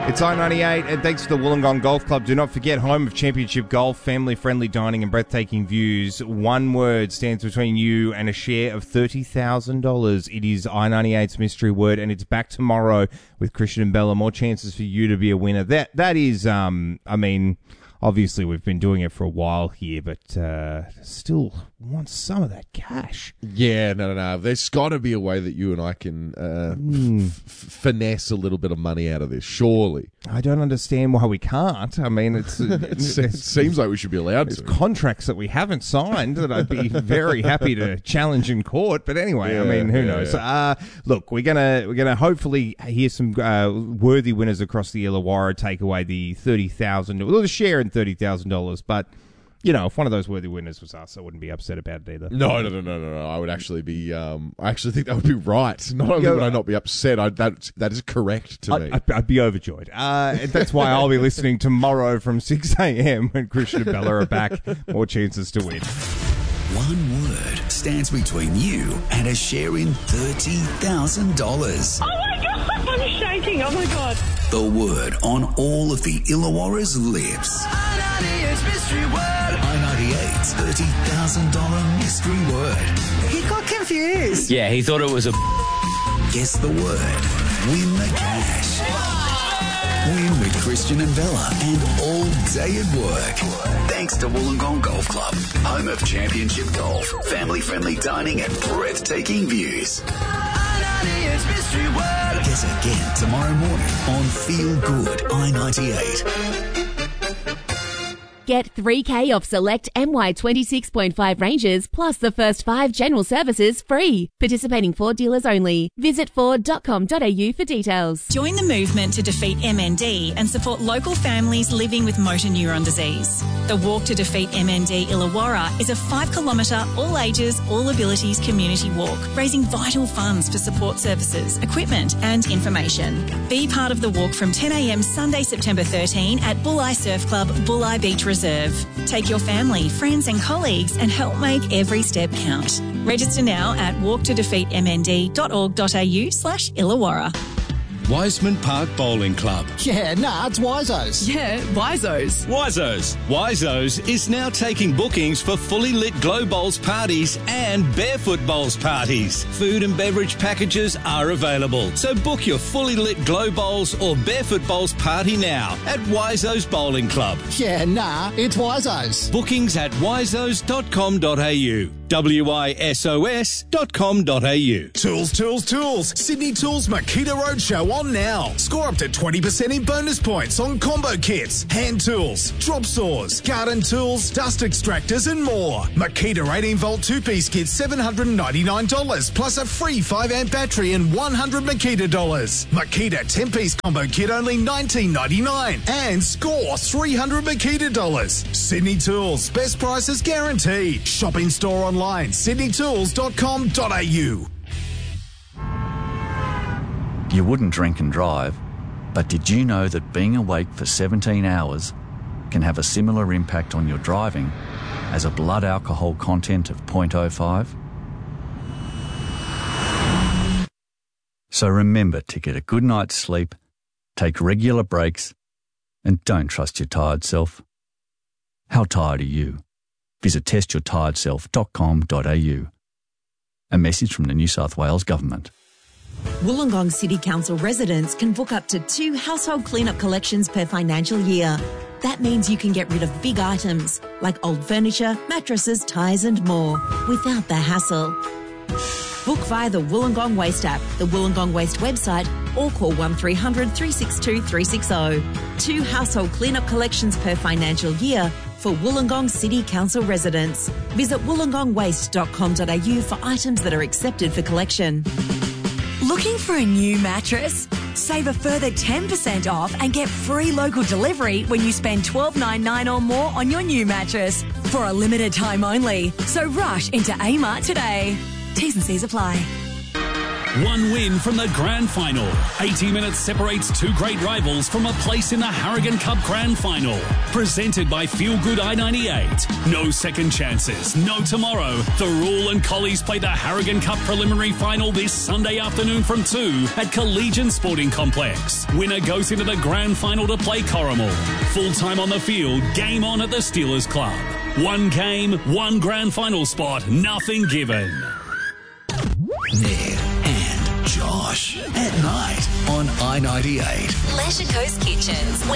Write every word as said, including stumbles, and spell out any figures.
It's I ninety-eight, and thanks to the Wollongong Golf Club. Do not forget, home of championship golf, family-friendly dining and breathtaking views. One word stands between you and a share of thirty thousand dollars. It is I ninety-eight's mystery word, and it's back tomorrow with Christian and Bella. More chances for you to be a winner. That That is, um, I mean... Obviously, we've been doing it for a while here, but uh, still want some of that cash. Yeah, no, no, no. There's got to be a way that you and I can uh, mm. f- finesse a little bit of money out of this, surely. I don't understand why we can't. I mean, it's, it's, it it's seems like we should be allowed there's to. contracts that we haven't signed that I'd be very happy to challenge in court. But anyway, Yeah, I mean, who yeah, knows? yeah. Uh, look, we're gonna we're gonna hopefully hear some uh, worthy winners across the Illawarra take away the thirty thousand, well, the share in thirty thousand dollars. But you know, if one of those worthy winners was us, I wouldn't be upset about it either. No, no, no, no, no, no. I would actually be. Um, I actually think that would be right. Not only Yo, would I not be upset, I, that that is correct to me. I'd, I'd, I'd be overjoyed. Uh, and that's why I'll be listening tomorrow from six a.m. when Christian and Bella are back. More chances to win. One word stands between you and a share in thirty thousand dollars. Oh my God, I'm shaking. Oh my God. The word on all of the Illawarra's lips. I ninety-eight's mystery word. I ninety-eight's thirty thousand dollars mystery word. He got confused. Yeah, he thought it was a... Guess the word. Win the cash. Win with Christian and Bella and all day at work. Thanks to Wollongong Golf Club, home of championship golf, family-friendly dining and breathtaking views. Guess again tomorrow morning on Feel Good I ninety-eight. Get three K off select M Y twenty-six point five ranges plus the first five general services free. Participating Ford dealers only. Visit ford dot com dot a u for details. Join the movement to defeat M N D and support local families living with motor neuron disease. The Walk to Defeat M N D Illawarra is a five kilometre, all ages, all abilities community walk, raising vital funds for support services, equipment and information. Be part of the walk from ten a.m. Sunday, September thirteenth at Bulli Surf Club, Bulli Beach Reserve. Take your family, friends and colleagues and help make every step count. Register now at walk to defeat m n d dot org dot a u slash Illawarra. Wiseman Park Bowling Club. Yeah, nah, it's Wisos. Yeah, Wisos. Wisos. Wisos is now taking bookings for fully lit glow bowls parties and barefoot bowls parties. Food and beverage packages are available. So book your fully lit glow bowls or barefoot bowls party now at Wisos Bowling Club. Yeah, nah, it's Wisos. Bookings at wisos dot com dot a u. W I S O S dot com dot a u. Tools, tools, tools. Sydney Tools Makita Roadshow on now. Score up to twenty percent in bonus points on combo kits, hand tools, drop saws, garden tools, dust extractors and more. Makita eighteen volt two-piece kit seven hundred ninety-nine dollars plus a free five amp battery and one hundred Makita dollars. Makita ten-piece combo kit only nineteen ninety-nine and score three hundred Makita dollars. Sydney Tools, best prices guaranteed. Shop in store online. sydney tools dot com dot a u. You wouldn't drink and drive, but did you know that being awake for seventeen hours can have a similar impact on your driving as a blood alcohol content of zero point zero five? So remember to get a good night's sleep, take regular breaks, and don't trust your tired self. How tired are you? Visit test your tired self dot com dot a u. A message from the New South Wales Government. Wollongong City Council residents can book up to two household cleanup collections per financial year. That means you can get rid of big items like old furniture, mattresses, tyres and more without the hassle. Book via the Wollongong Waste app, the Wollongong Waste website or call one three hundred three six two three six zero. Two household cleanup collections per financial year for Wollongong City Council residents. Visit wollongong waste dot com dot a u for items that are accepted for collection. Looking for a new mattress? Save a further ten percent off and get free local delivery when you spend twelve ninety-nine or more on your new mattress for a limited time only. So rush into Amart today. T's and C's apply. One win from the grand final. eighty minutes separates two great rivals from a place in the Harrigan Cup grand final. Presented by Feel Good I ninety-eight. No second chances, no tomorrow. The Rule and Collies play the Harrigan Cup preliminary final this Sunday afternoon from two at Collegian Sporting Complex. Winner goes into the grand final to play Corrimal. Full time on the field, game on at the Steelers Club. One game, one grand final spot, nothing given. Ned and Josh at night on I ninety-eight. Leisure Coast Kitchens.